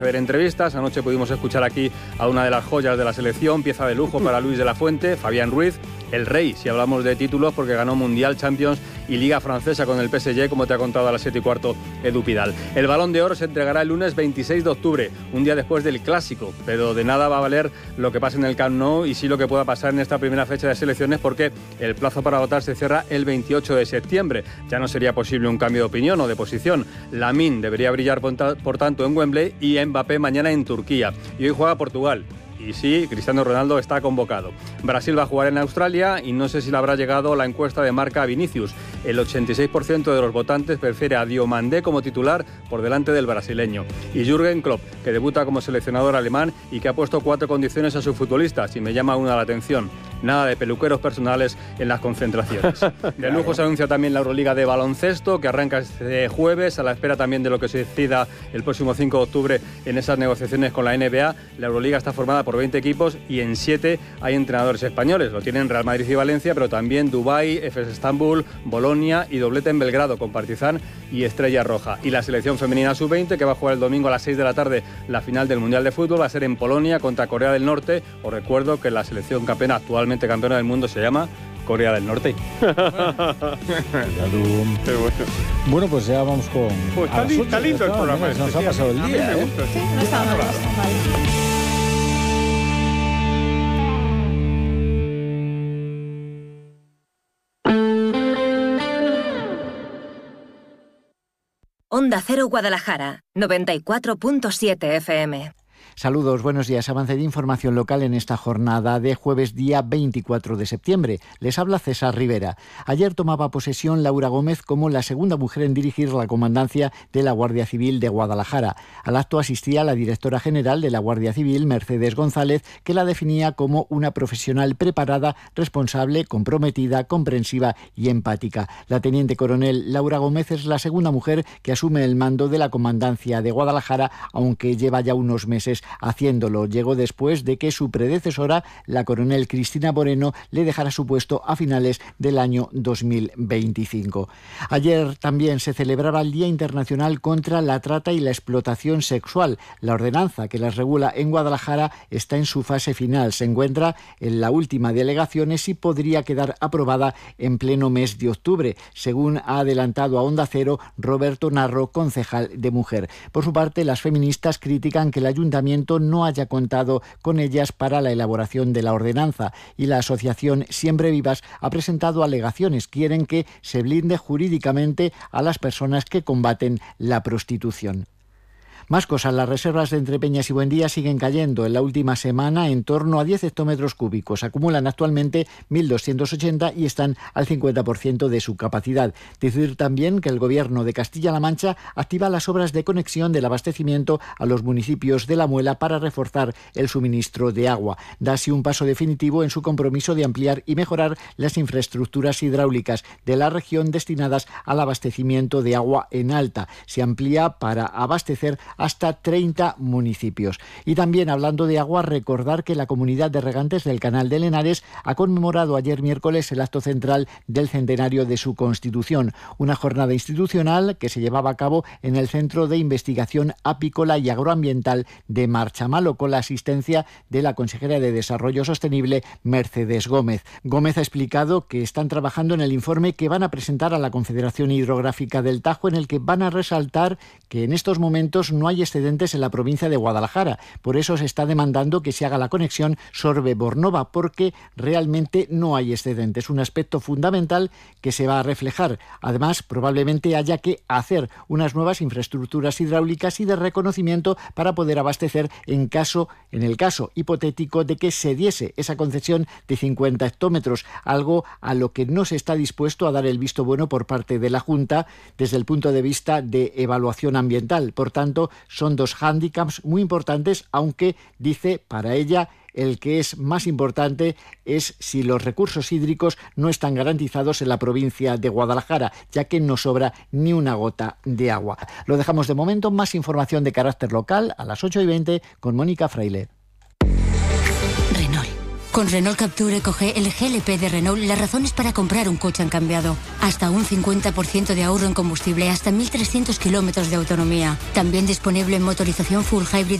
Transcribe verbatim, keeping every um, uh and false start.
ver entrevistas. Anoche pudimos escuchar aquí a una de las joyas de la selección, pieza de lujo para Luis de la Fuente, Fabián Ruiz, el rey, si hablamos de títulos, porque ganó Mundial, Champions y Liga Francesa con el P S G, como te ha contado a las siete y cuarto Edu Pidal. El Balón de Oro se entregará el lunes veintiséis de octubre, un día después del Clásico, pero de nada va a valer lo que pase en el Camp Nou y sí lo que pueda pasar en esta primera fecha de selecciones, porque el plazo para votar se cierra el veintiocho de septiembre. Ya no sería posible un cambio de opinión o de posición. Lamine debería brillar por tanto en Wembley y Mbappé mañana en Turquía. Y hoy juega Portugal. Y sí, Cristiano Ronaldo está convocado. Brasil va a jugar en Australia y no sé si le habrá llegado la encuesta de Marca a Vinicius. El ochenta y seis por ciento de los votantes prefiere a Diomandé como titular por delante del brasileño. Y Jürgen Klopp, que debuta como seleccionador alemán y que ha puesto cuatro condiciones a sus futbolistas, y me llama una la atención: nada de peluqueros personales en las concentraciones. De lujo se anuncia también la Euroliga de baloncesto, que arranca este jueves, a la espera también de lo que se decida el próximo cinco de octubre en esas negociaciones con la N B A. La Euroliga está formada por veinte equipos y en siete hay entrenadores españoles. Lo tienen Real Madrid y Valencia, pero también Dubái, Efes Estambul, Bolonia y doblete en Belgrado con Partizan y Estrella Roja. Y la selección femenina sub veinte, que va a jugar el domingo a las seis de la tarde la final del Mundial de Fútbol, va a ser en Polonia contra Corea del Norte. Os recuerdo que la selección campeona, actualmente campeona del mundo, se llama Corea del Norte. Bueno, pues ya vamos con... Pues está, li está lindo el programa. Nos, nos ha pasado el día, ¿eh? Sí, no está mal, no está mal. Onda Cero Guadalajara, noventa y cuatro punto siete F M. Saludos, buenos días. Avance de información local en esta jornada de jueves día veinticuatro de septiembre. Les habla César Rivera. Ayer tomaba posesión Laura Gómez como la segunda mujer en dirigir la comandancia de la Guardia Civil de Guadalajara. Al acto asistía la directora general de la Guardia Civil, Mercedes González, que la definía como una profesional preparada, responsable, comprometida, comprensiva y empática. La teniente coronel Laura Gómez es la segunda mujer que asume el mando de la comandancia de Guadalajara, aunque lleva ya unos meses haciéndolo. Llegó después de que su predecesora, la coronel Cristina Moreno, le dejara su puesto a finales del año dos mil veinticinco. Ayer también se celebraba el Día Internacional contra la Trata y la Explotación Sexual. La ordenanza que las regula en Guadalajara está en su fase final. Se encuentra en la última de alegaciones y podría quedar aprobada en pleno mes de octubre, según ha adelantado a Onda Cero Roberto Narro, concejal de Mujer. Por su parte, las feministas critican que el ayuntamiento no haya contado con ellas para la elaboración de la ordenanza, y la asociación Siempre Vivas ha presentado alegaciones. Quieren que se blinde jurídicamente a las personas que combaten la prostitución. Más cosas, las reservas de Entrepeñas y Buendía siguen cayendo. En la última semana, en torno a diez hectómetros cúbicos. Acumulan actualmente mil doscientos ochenta y están al cincuenta por ciento de su capacidad. Decir también que el Gobierno de Castilla-La Mancha activa las obras de conexión del abastecimiento a los municipios de La Muela para reforzar el suministro de agua. Da así un paso definitivo en su compromiso de ampliar y mejorar las infraestructuras hidráulicas de la región destinadas al abastecimiento de agua en alta. Se amplía para abastecer hasta treinta municipios. Y también, hablando de agua, recordar que la Comunidad de Regantes del Canal de Henares ha conmemorado ayer miércoles el acto central del centenario de su constitución, una jornada institucional que se llevaba a cabo en el Centro de Investigación Apícola y Agroambiental de Marchamalo, con la asistencia de la consejera de Desarrollo Sostenible, Mercedes Gómez. Gómez ha explicado que están trabajando en el informe que van a presentar a la Confederación Hidrográfica del Tajo, en el que van a resaltar que en estos momentos no hay excedentes en la provincia de Guadalajara. Por eso se está demandando que se haga la conexión Sorbe-Bornova, porque realmente no hay excedentes. Un aspecto fundamental que se va a reflejar. Además, probablemente haya que hacer unas nuevas infraestructuras hidráulicas y de reconocimiento para poder abastecer en caso, en el caso hipotético de que se diese esa concesión de cincuenta hectómetros, algo a lo que no se está dispuesto a dar el visto bueno por parte de la Junta desde el punto de vista de evaluación ambiental. Por tanto, son dos hándicaps muy importantes, aunque, dice, para ella el que es más importante es si los recursos hídricos no están garantizados en la provincia de Guadalajara, ya que no sobra ni una gota de agua. Lo dejamos de momento. Más información de carácter local a las ocho y veinte con Mónica Fraile. Renault. Con Renault Captur EcoG, el G L P de Renault, las razones para comprar un coche han cambiado. Hasta un cincuenta por ciento de ahorro en combustible, hasta mil trescientos kilómetros de autonomía. También disponible en motorización full hybrid